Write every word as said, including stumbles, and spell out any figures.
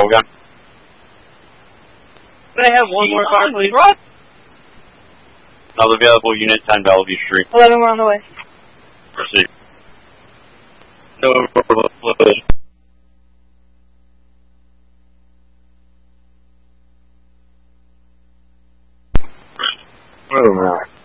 go again. But I have one more car, please. Another available unit, ten Bellevue Street. eleven, we're on the way. Proceed. No, Oh, no.